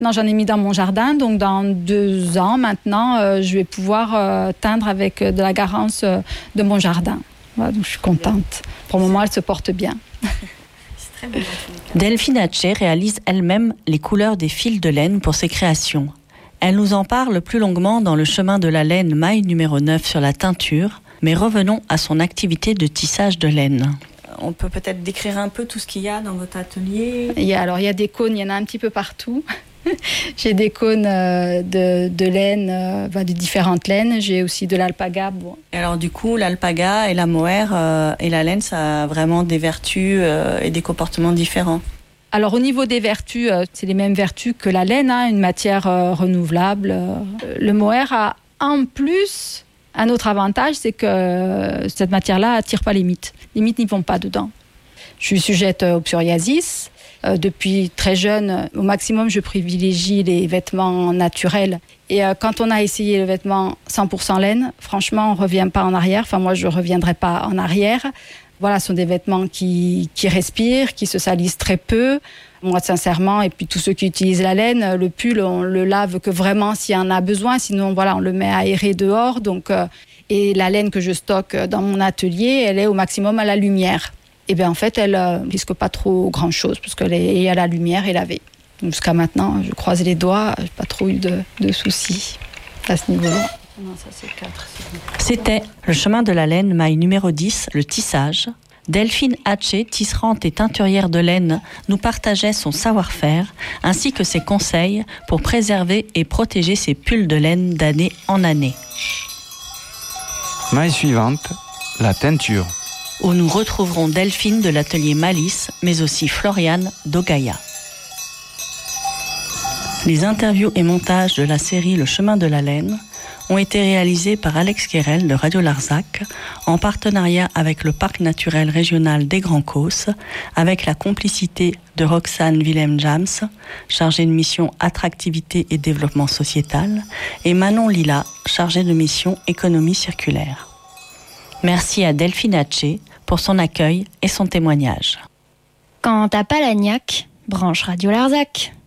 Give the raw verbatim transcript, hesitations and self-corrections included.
Non, j'en ai mis dans mon jardin, donc dans deux ans maintenant, euh, je vais pouvoir euh, teindre avec de la garance euh, de mon jardin. Voilà, donc je suis contente. Pour le moment, elle se porte bien. C'est très bon. Delphine Hatché réalise elle-même les couleurs des fils de laine pour ses créations. Elle nous en parle plus longuement dans le chemin de la laine maille numéro neuf sur la teinture, mais revenons à son activité de tissage de laine. On peut peut-être décrire un peu tout ce qu'il y a dans votre atelier. Il y a, alors, il y a des cônes, il y en a un petit peu partout. J'ai des cônes euh, de, de laine, euh, bah, de différentes laines. J'ai aussi de l'alpaga. Bon. Et alors du coup, l'alpaga et la mohair euh, et la laine, ça a vraiment des vertus euh, et des comportements différents. Alors au niveau des vertus, euh, c'est les mêmes vertus que la laine, hein, une matière euh, renouvelable. Euh, le mohair a en plus un autre avantage, c'est que euh, cette matière-là attire pas les mites. Les mites n'y vont pas dedans. Je suis sujette au psoriasis. Euh, depuis très jeune, au maximum, je privilégie les vêtements naturels. Et euh, quand on a essayé le vêtement cent pour cent laine, franchement, on ne revient pas en arrière. Enfin, moi, je ne reviendrai pas en arrière. Voilà, ce sont des vêtements qui, qui respirent, qui se salissent très peu. Moi, sincèrement, et puis tous ceux qui utilisent la laine, le pull, on le lave que vraiment s'il y en a besoin. Sinon, voilà, on le met aéré dehors. Donc, euh, et la laine que je stocke dans mon atelier, elle est au maximum à la lumière. Et bien en fait, elle ne risque pas trop grand-chose, parce qu'elle est à la lumière et lavée. Donc, jusqu'à maintenant, je croise les doigts, je n'ai pas trop eu de, de soucis à ce niveau-là. Non, ça, c'est quatre, c'est... C'était le chemin de la laine, maille numéro dix, le tissage. Delphine Hatché, tisserande et teinturière de laine, nous partageait son savoir-faire, ainsi que ses conseils pour préserver et protéger ses pulls de laine d'année en année. Maille suivante, la teinture. Où nous retrouverons Delphine de l'atelier Malice, mais aussi Floriane d'Ogaya. Les interviews et montages de la série Le chemin de la laine ont été réalisés par Alex Querel de Radio Larzac, en partenariat avec le Parc naturel régional des Grands Causses, avec la complicité de Roxane Willem-Jams, chargée de mission attractivité et développement sociétal, et Manon Lila, chargée de mission économie circulaire. Merci à Delphine Hatché pour son accueil et son témoignage. Quand t'as pas la niaque, branche Radio Larzac.